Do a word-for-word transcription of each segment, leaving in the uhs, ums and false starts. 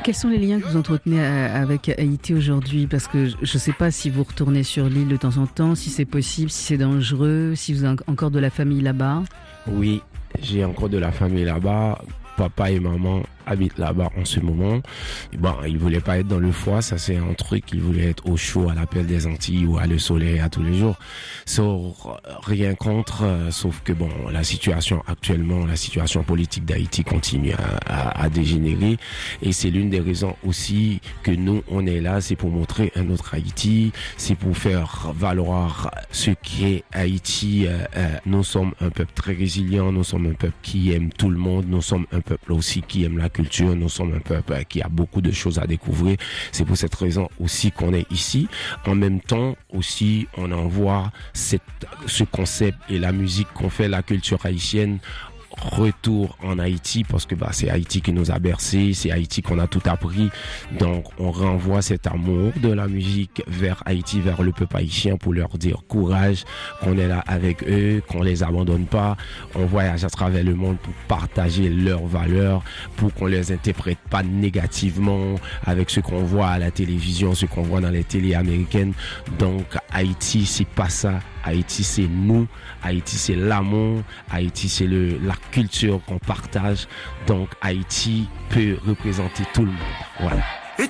Quels sont les liens que vous entretenez avec Haïti aujourd'hui? Parce que je ne sais pas si vous retournez sur l'île de temps en temps, si c'est possible, si c'est dangereux, si vous avez encore de la famille là-bas. Oui, j'ai encore de la famille là-bas. Papa et maman habitent là-bas en ce moment. Bon, ils voulaient pas être dans le froid, ça c'est un truc. Ils voulaient être au chaud, à l'appel des Antilles ou à le soleil à tous les jours. So, rien contre, euh, sauf que bon, la situation actuellement, la situation politique d'Haïti continue à, à, à dégénérer. Et c'est l'une des raisons aussi que nous, on est là, c'est pour montrer un autre Haïti, c'est pour faire valoir ce qu'est Haïti. Euh, euh, nous sommes un peuple très résilient, nous sommes un peuple qui aime tout le monde, nous sommes un peuple aussi qui aime la culture, nous sommes un peuple qui a beaucoup de choses à découvrir. C'est pour cette raison aussi qu'on est ici. En même temps aussi, on envoie cette, ce concept et la musique qu'on fait, la culture haïtienne, retour en Haïti, parce que bah c'est Haïti qui nous a bercés, c'est Haïti qu'on a tout appris, donc on renvoie cet amour de la musique vers Haïti, vers le peuple haïtien, pour leur dire courage, qu'on est là avec eux, qu'on les abandonne pas. On voyage à travers le monde pour partager leurs valeurs, pour qu'on les interprète pas négativement avec ce qu'on voit à la télévision, ce qu'on voit dans les télés américaines. Donc Haïti, c'est pas ça. Haïti, c'est nous. Haïti, c'est l'amour. Haïti, c'est le, la culture qu'on partage. Donc, Haïti peut représenter tout le monde. Voilà.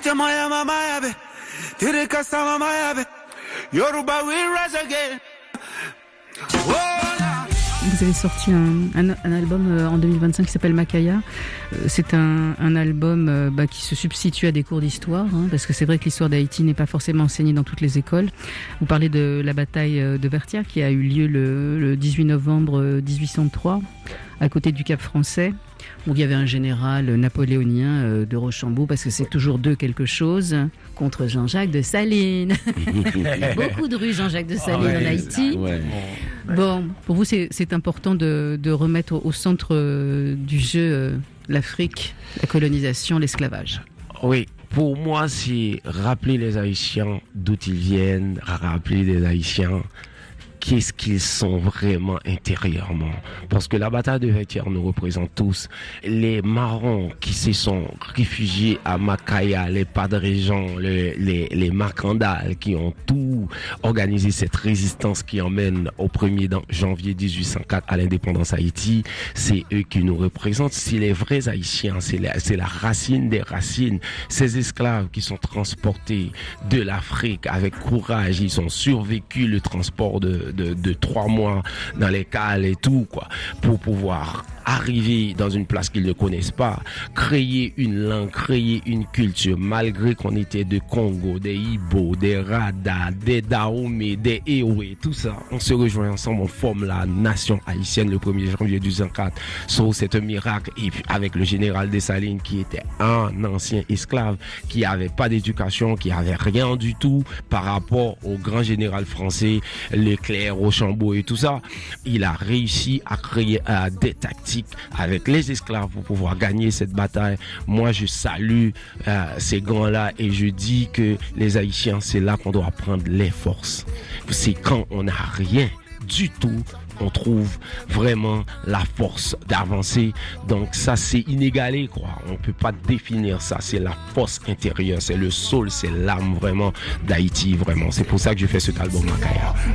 Vous avez sorti un, un, un album en deux mille vingt-cinq qui s'appelle Makaya. C'est un, un album euh, bah, qui se substitue à des cours d'histoire, hein, parce que c'est vrai que l'histoire d'Haïti n'est pas forcément enseignée dans toutes les écoles. Vous parlez de la bataille de Vertières qui a eu lieu le, le dix-huit novembre dix-huit cent trois, à côté du Cap Français, où il y avait un général napoléonien euh, de Rochambeau, parce que c'est toujours de quelque chose, contre Jean-Jacques de Salines. Beaucoup de rues Jean-Jacques de Salines ah ouais, en Haïti. Ouais. Bon, pour vous, c'est, c'est important de, de remettre au, au centre euh, du jeu euh, l'Afrique, la colonisation, l'esclavage. Oui, pour moi, c'est rappeler les Haïtiens d'où ils viennent, rappeler les Haïtiens qu'est-ce qu'ils sont vraiment intérieurement. Parce que la bataille de Vertières nous représente tous. Les marrons qui se sont réfugiés à Makaya, les Padres-Jean, les, les, les Macandales qui ont tout organisé cette résistance qui emmène au premier janvier dix-huit cent quatre à l'indépendance Haïti, c'est eux qui nous représentent. C'est les vrais Haïtiens, c'est la, c'est la racine des racines. Ces esclaves qui sont transportés de l'Afrique avec courage, ils ont survécu le transport de De, de trois mois dans les cales et tout, quoi, pour pouvoir arriver dans une place qu'ils ne connaissent pas, créer une langue, créer une culture, malgré qu'on était de Congo, des Ibo, des Rada, des Dahomey, des Ewe, tout ça. On se rejoint ensemble, on forme la nation haïtienne le premier janvier dix-huit cent quatre. So, c'est un miracle. Et puis, avec le général Dessalines, qui était un ancien esclave, qui avait pas d'éducation, qui avait rien du tout par rapport au grand général français, Leclerc, Rochambeau et tout ça, il a réussi à créer euh, des tactiques avec les esclaves pour pouvoir gagner cette bataille. Moi, je salue euh, ces grands-là et je dis que les Haïtiens, c'est là qu'on doit prendre les forces. C'est quand on n'a rien du tout, on trouve vraiment la force d'avancer. Donc ça, c'est inégalé, quoi. On peut pas définir ça. C'est la force intérieure, c'est le soul, c'est l'âme vraiment d'Haïti, vraiment. C'est pour ça que je fais cet album Makaya.